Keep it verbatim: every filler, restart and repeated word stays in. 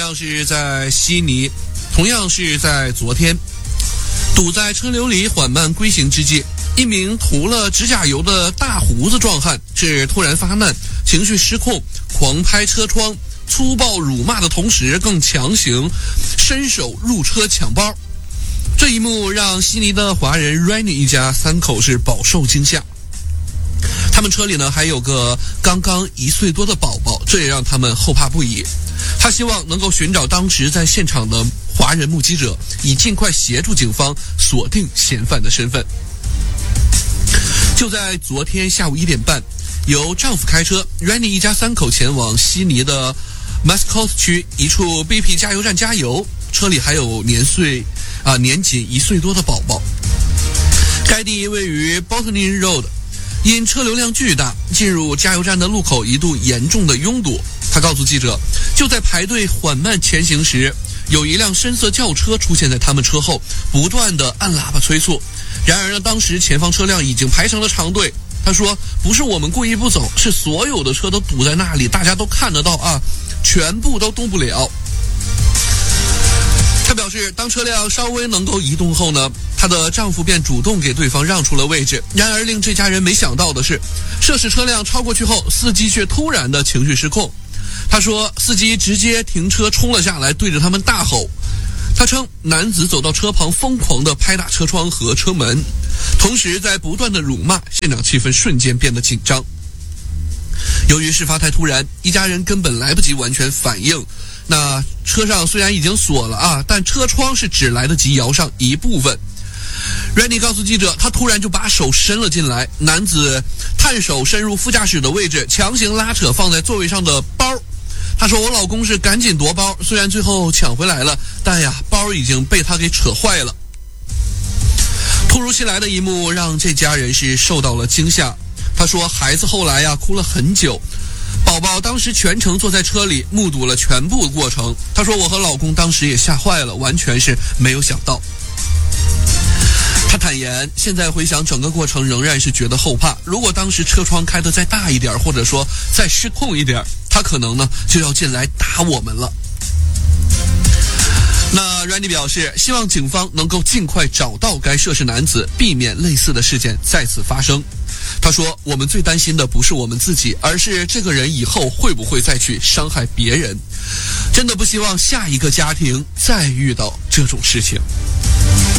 样是在悉尼，同样是在昨天，堵在车流里缓慢归行之际，一名涂了指甲油的大胡子壮汉是突然发难，情绪失控，狂拍车窗，粗暴辱骂的同时更强行伸手入车抢包。这一幕让悉尼的华人 Rennie 一家三口是饱受惊吓。他们车里呢还有个刚刚一岁多的宝宝，这也让他们后怕不已。他希望能够寻找当时在现场的华人目击者，以尽快协助警方锁定嫌犯的身份。就在昨天下午一点半，由丈夫开车 Rennie 一家三口前往悉尼的 Mascot 区一处 B P 加油站加油，车里还有年岁啊年仅一岁多的宝宝。该地位于 Botany Road，因车流量巨大，进入加油站的路口一度严重的拥堵。他告诉记者，就在排队缓慢前行时，有一辆深色轿车出现在他们车后，不断的按喇叭催促。然而呢，当时前方车辆已经排成了长队。他说，不是我们故意不走，是所有的车都堵在那里，大家都看得到啊，全部都动不了。她表示，当车辆稍微能够移动后呢，她的丈夫便主动给对方让出了位置。然而令这家人没想到的是，涉事车辆超过去后，司机却突然的情绪失控。她说，司机直接停车冲了下来，对着他们大吼。她称，男子走到车旁疯狂地拍打车窗和车门，同时在不断的辱骂，现场气氛瞬间变得紧张。由于事发太突然，一家人根本来不及完全反应。那车上虽然已经锁了啊，但车窗是只来得及摇上一部分。Rennie 告诉记者，他突然就把手伸了进来，男子探手伸入副驾驶的位置，强行拉扯放在座位上的包。他说，我老公是赶紧夺包，虽然最后抢回来了，但呀，包已经被他给扯坏了。突如其来的一幕让这家人是受到了惊吓。他说，孩子后来呀哭了很久，宝宝当时全程坐在车里，目睹了全部过程。他说，我和老公当时也吓坏了，完全是没有想到。他坦言，现在回想整个过程仍然是觉得后怕，如果当时车窗开得再大一点，或者说再失控一点，他可能呢就要进来打我们了。那 Rennie 表示，希望警方能够尽快找到该涉事男子，避免类似的事件再次发生。他说，我们最担心的不是我们自己，而是这个人以后会不会再去伤害别人。真的不希望下一个家庭再遇到这种事情。